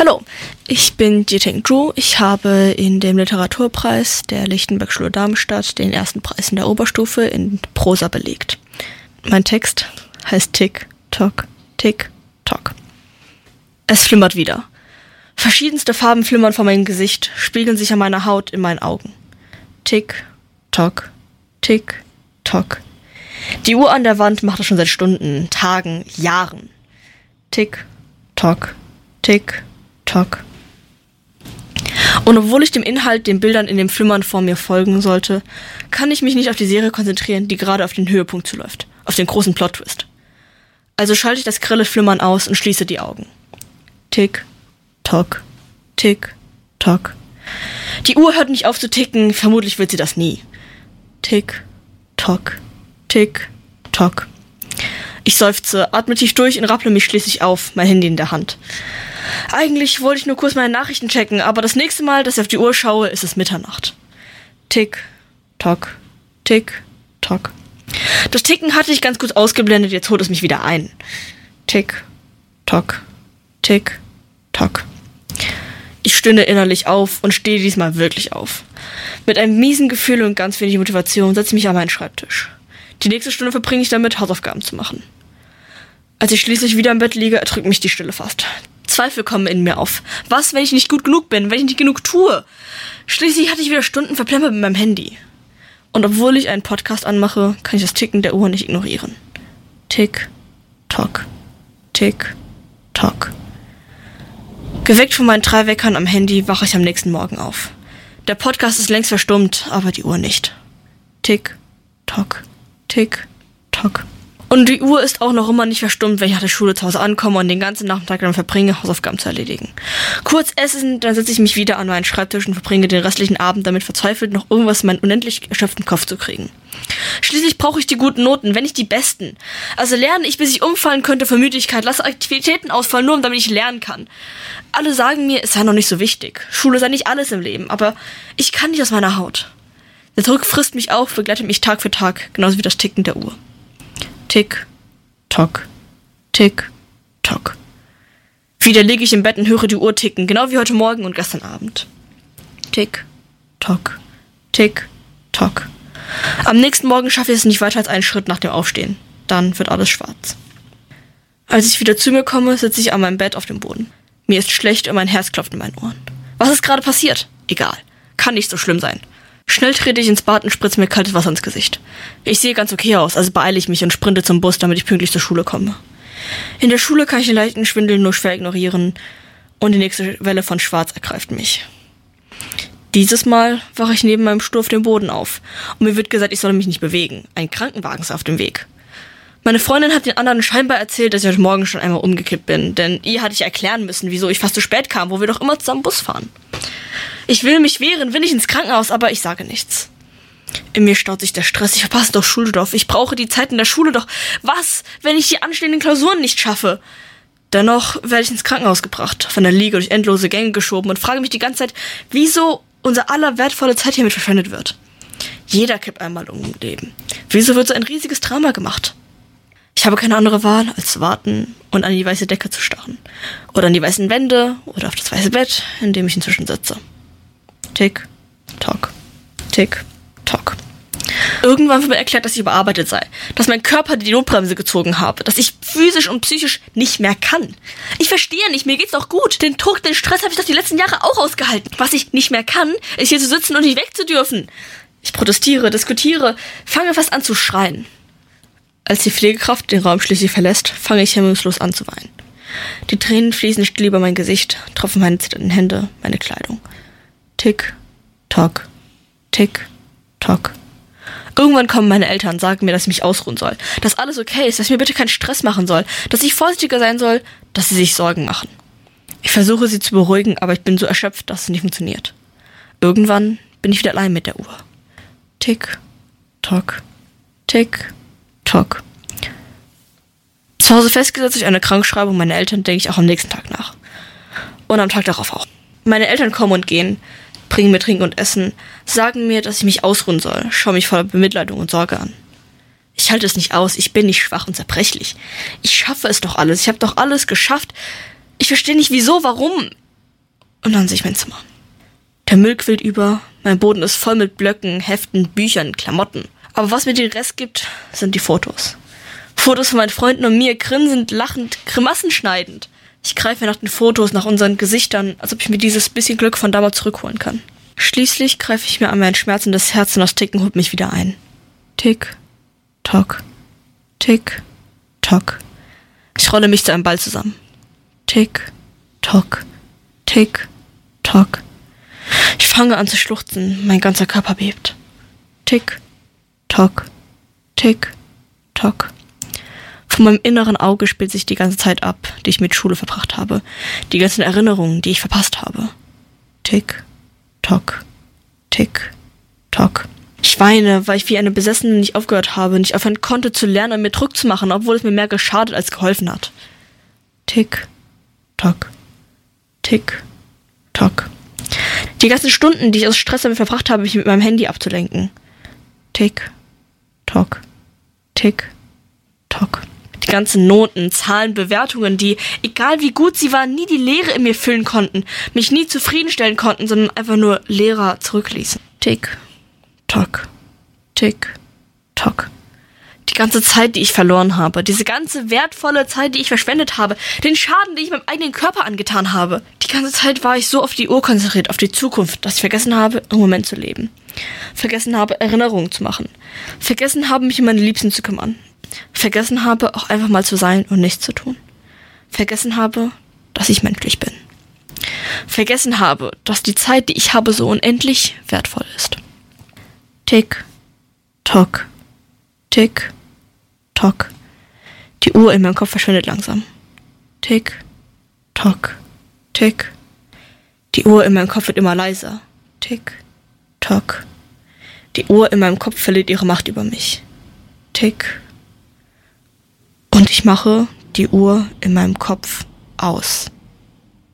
Hallo, ich bin Jiting Zhu. Ich habe in dem Literaturpreis der Lichtenberg-Schule Darmstadt den ersten Preis in der Oberstufe in Prosa belegt. Mein Text heißt Tick, Tock, Tick, Tock. Es flimmert wieder. Verschiedenste Farben flimmern vor meinem Gesicht, spiegeln sich an meiner Haut, in meinen Augen. Tick, Tock, Tick, Tock. Die Uhr an der Wand macht das schon seit Stunden, Tagen, Jahren. Tick, Tock, Tick, Tock. Und obwohl ich dem Inhalt, den Bildern in dem Flimmern vor mir folgen sollte, kann ich mich nicht auf die Serie konzentrieren, die gerade auf den Höhepunkt zuläuft, auf den großen Plot-Twist. Also schalte ich das grelle Flimmern aus und schließe die Augen. Tick, Tock, Tick, Tock. Die Uhr hört nicht auf zu ticken, vermutlich wird sie das nie. Tick, Tock, Tick, Tock. Ich seufze, atme tief durch und rapple mich schließlich auf, mein Handy in der Hand. Eigentlich wollte ich nur kurz meine Nachrichten checken, aber das nächste Mal, dass ich auf die Uhr schaue, ist es Mitternacht. Tick, Tock, Tick, Tock. Das Ticken hatte ich ganz gut ausgeblendet, jetzt holt es mich wieder ein. Tick, Tock, Tick, Tock. Ich stöhne innerlich auf und stehe diesmal wirklich auf. Mit einem miesen Gefühl und ganz wenig Motivation setze ich mich an meinen Schreibtisch. Die nächste Stunde verbringe ich damit, Hausaufgaben zu machen. Als ich schließlich wieder im Bett liege, erdrückt mich die Stille fast. Zweifel kommen in mir auf. Was, wenn ich nicht gut genug bin, wenn ich nicht genug tue? Schließlich hatte ich wieder Stunden verplempert mit meinem Handy. Und obwohl ich einen Podcast anmache, kann ich das Ticken der Uhr nicht ignorieren. Tick, Tock, Tick, Tock. Geweckt von meinen 3 Weckern am Handy, wache ich am nächsten Morgen auf. Der Podcast ist längst verstummt, aber die Uhr nicht. Tick, Tock, Tick, Tock. Und die Uhr ist auch noch immer nicht verstummt, wenn ich nach der Schule zu Hause ankomme und den ganzen Nachmittag damit verbringe, Hausaufgaben zu erledigen. Kurz essen, dann setze ich mich wieder an meinen Schreibtisch und verbringe den restlichen Abend damit verzweifelt, noch irgendwas in meinen unendlich erschöpften Kopf zu kriegen. Schließlich brauche ich die guten Noten, wenn nicht die besten. Also lerne ich, bis ich umfallen könnte vor Müdigkeit, lasse Aktivitäten ausfallen, nur damit ich lernen kann. Alle sagen mir, es sei noch nicht so wichtig. Schule sei nicht alles im Leben, aber ich kann nicht aus meiner Haut. Der Druck frisst mich auf, begleitet mich Tag für Tag, genauso wie das Ticken der Uhr. Tick, Tock, Tick, Tock. Wieder liege ich im Bett und höre die Uhr ticken, genau wie heute Morgen und gestern Abend. Tick, Tock, Tick, Tock. Am nächsten Morgen schaffe ich es nicht weiter als einen Schritt nach dem Aufstehen. Dann wird alles schwarz. Als ich wieder zu mir komme, sitze ich an meinem Bett auf dem Boden. Mir ist schlecht und mein Herz klopft in meinen Ohren. Was ist gerade passiert? Egal. Kann nicht so schlimm sein. Schnell trete ich ins Bad und spritze mir kaltes Wasser ins Gesicht. Ich sehe ganz okay aus, also beeile ich mich und sprinte zum Bus, damit ich pünktlich zur Schule komme. In der Schule kann ich den leichten Schwindel nur schwer ignorieren und die nächste Welle von Schwarz ergreift mich. Dieses Mal wache ich neben meinem Stuhl auf dem Boden auf und mir wird gesagt, ich solle mich nicht bewegen. Ein Krankenwagen ist auf dem Weg. Meine Freundin hat den anderen scheinbar erzählt, dass ich heute Morgen schon einmal umgekippt bin, denn ihr hatte ich erklären müssen, wieso ich fast zu spät kam, wo wir doch immer zusammen Bus fahren. Ich will mich wehren, will nicht ins Krankenhaus, aber ich sage nichts. In mir staut sich der Stress, ich verpasse doch Schulstoff, ich brauche die Zeit in der Schule doch. Was, wenn ich die anstehenden Klausuren nicht schaffe? Dennoch werde ich ins Krankenhaus gebracht, von der Liege durch endlose Gänge geschoben und frage mich die ganze Zeit, wieso unser aller wertvolle Zeit hiermit verschwendet wird. Jeder kippt einmal um im Leben. Wieso wird so ein riesiges Drama gemacht? Ich habe keine andere Wahl, als zu warten und an die weiße Decke zu starren. Oder an die weißen Wände oder auf das weiße Bett, in dem ich inzwischen sitze. Tick, Tock, Tick, Tock. Irgendwann wird mir erklärt, dass ich überarbeitet sei, dass mein Körper die Notbremse gezogen habe, dass ich physisch und psychisch nicht mehr kann. Ich verstehe nicht, mir geht's doch gut. Den Druck, den Stress habe ich doch die letzten Jahre auch ausgehalten. Was ich nicht mehr kann, ist hier zu sitzen und nicht wegzudürfen. Ich protestiere, diskutiere, fange fast an zu schreien. Als die Pflegekraft den Raum schließlich verlässt, fange ich hemmungslos an zu weinen. Die Tränen fließen still über mein Gesicht, tropfen meine zitternden Hände, meine Kleidung. Tick, Tock, Tick, Tock. Irgendwann kommen meine Eltern, sagen mir, dass ich mich ausruhen soll, dass alles okay ist, dass ich mir bitte keinen Stress machen soll, dass ich vorsichtiger sein soll, dass sie sich Sorgen machen. Ich versuche sie zu beruhigen, aber ich bin so erschöpft, dass es nicht funktioniert. Irgendwann bin ich wieder allein mit der Uhr. Tick, Tock, Tick, Tock. Zu Hause festgesetzt durch eine Krankschreibung meiner Eltern denke ich auch am nächsten Tag nach. Und am Tag darauf auch. Meine Eltern kommen und gehen, bringen mir Trinken und Essen, sagen mir, dass ich mich ausruhen soll, schauen mich voller Bemitleidung und Sorge an. Ich halte es nicht aus, ich bin nicht schwach und zerbrechlich. Ich schaffe es doch alles, ich habe doch alles geschafft. Ich verstehe nicht wieso, warum. Und dann sehe ich mein Zimmer. Der Müll quillt über, mein Boden ist voll mit Blöcken, Heften, Büchern, Klamotten. Aber was mir den Rest gibt, sind die Fotos. Fotos von meinen Freunden und mir, grinsend, lachend, Grimassen schneidend. Ich greife nach den Fotos, nach unseren Gesichtern, als ob ich mir dieses bisschen Glück von damals zurückholen kann. Schließlich greife ich mir an mein schmerzendes Herz und das Ticken holt mich wieder ein. Tick, tock, tick, tock. Ich rolle mich zu einem Ball zusammen. Tick, tock, tick, tock. Ich fange an zu schluchzen, mein ganzer Körper bebt. Tick, tock, tick, tock. Von meinem inneren Auge spielt sich die ganze Zeit ab, die ich mit Schule verbracht habe. Die ganzen Erinnerungen, die ich verpasst habe. Tick, tock, tick, tock. Ich weine, weil ich wie eine Besessene nicht aufgehört habe, nicht aufhören konnte zu lernen und mir Druck zu machen, obwohl es mir mehr geschadet als geholfen hat. Tick, tock, tick, tock. Die ganzen Stunden, die ich aus Stress damit verbracht habe, mich mit meinem Handy abzulenken. Tick, tock, tick, tock. Die ganzen Noten, Zahlen, Bewertungen, die, egal wie gut sie waren, nie die Leere in mir füllen konnten, mich nie zufriedenstellen konnten, sondern einfach nur leerer zurückließen. Tick, tock, tick, tock. Die ganze Zeit, die ich verloren habe, diese ganze wertvolle Zeit, die ich verschwendet habe, den Schaden, den ich meinem eigenen Körper angetan habe. Die ganze Zeit war ich so auf die Uhr konzentriert, auf die Zukunft, dass ich vergessen habe, im Moment zu leben. Vergessen habe, Erinnerungen zu machen. Vergessen habe, mich um meine Liebsten zu kümmern. Vergessen habe, auch einfach mal zu sein und nichts zu tun. Vergessen habe, dass ich menschlich bin. Vergessen habe, dass die Zeit, die ich habe, so unendlich wertvoll ist. Tick, tock, tick, tock. Die Uhr in meinem Kopf verschwindet langsam. Tick, tock, tick. Die Uhr in meinem Kopf wird immer leiser. Tick, tock. Die Uhr in meinem Kopf verliert ihre Macht über mich. Tick. Und ich mache die Uhr in meinem Kopf aus.